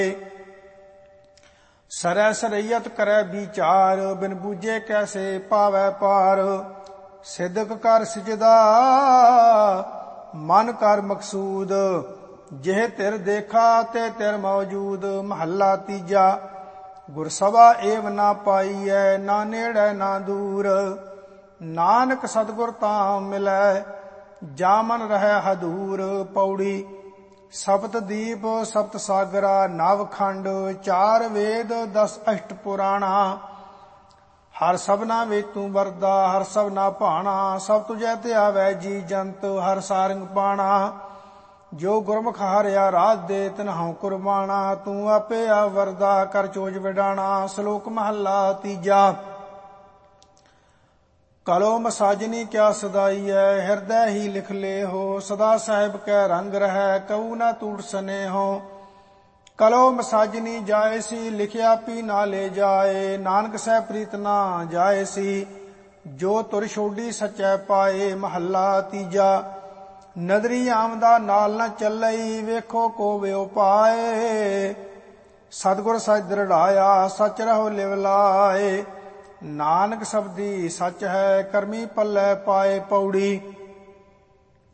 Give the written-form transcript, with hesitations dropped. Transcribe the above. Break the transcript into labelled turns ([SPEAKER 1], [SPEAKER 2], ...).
[SPEAKER 1] ਸਰੈ ਸਰਈਅਤ ਕਰੈ ਵਿਚਾਰ, ਬਿਨ ਬੂਝੇ ਕੈਸੇ ਪਾਵੈ ਪਾਰ। ਸਿਦਕ ਕਰ ਸਿਜਦਾ ਮਨ ਕਰ ਮਕਸੂਦ, ਜਿਹ ਤਿਰ ਦੇਖਾ ਤੇ ਤਿਰ ਮੌਜੂਦ। ਮਹੱਲਾ ਤੀਜਾ। ਗੁਰਸਭਾ ਏਵ ਨਾ ਪਾਈਐ, ਨਾ ਨੇੜੈ ਨਾ ਦੂਰ। ਨਾਨਕ ਸਤਿਗੁਰ ਤਾਂ ਮਿਲੈ, ਜਾ ਮਨ ਰਹਿ ਹਦੂਰ। ਪੌੜੀ। ਸਪਤ ਦੀਪ ਸਪਤ ਸਾਗਰਾ, ਨਵ ਖੰਡ ਚਾਰ ਵੇਦ 10 ਅਸ਼ਟ ਪੁਰਾਣਾ। ਹਰ ਸਭਨਾ ਵਿੱਚ ਤੂੰ ਵਰਦਾ, ਹਰ ਸਭਨਾ ਭਾਣਾ। ਸਭ ਤੁਝੈ ਤੇ ਆਵੈ ਜੀ ਜੰਤ, ਹਰ ਸਾਰੰਗ ਪਾਣਾ। ਜੋ ਗੁਰਮੁਖ ਹਾਰਿਆ ਰਾਜ ਦੇ, ਤਿਨਹੁ ਕੁਰਬਾਣਾ। ਤੂੰ ਆਪੇ ਆ ਵਰਦਾ, ਕਰ ਚੋਜ ਵਿਡਾਣਾ। ਸ਼ਲੋਕ ਮਹੱਲਾ ਤੀਜਾ। ਕਲੋ ਸਾਜਨੀ ਕਿਆ ਸਦਾਈਐ, ਹਿਰਦੈ ਹੀ ਲਿਖ ਲੇਹੋ। ਸਦਾ ਸਾਹਿਬ ਕੈ ਰੰਗ ਰਹੈ, ਕਉ ਨਾ ਟੂਟ ਸਨੇਹੋ। ਕਲੋ ਸਾਜਨੀ ਜਾਏ ਸੀ, ਲਿਖਿਆ ਪੀ ਨਾ ਲੈ ਜਾਏ। ਨਾਨਕ ਸਹਿ ਪ੍ਰੀਤ ਨਾ ਜਾਏ ਸੀ, ਜੋ ਤੁਰ ਛੋਡੀ ਸਚੈ ਪਾਏ। ਮਹੱਲਾ ਤੀਜਾ। ਨਦਰੀ ਆਮਦਾ ਨਾਲ ਨ ਚੱਲਈ, ਵੇਖੋ ਕੋ ਵਿਉ ਪਾਏ। ਸਤਿਗੁਰ ਸਚ ਦ੍ਰਿੜਾਇਆ, ਸਚ ਰਹੋ ਲਿਵ ਲਾਏ। ਨਾਨਕ ਸਬਦੀ ਸੱਚ ਹੈ, ਕਰਮੀ ਪੱਲੇ ਪਾਏ। ਪੌੜੀ।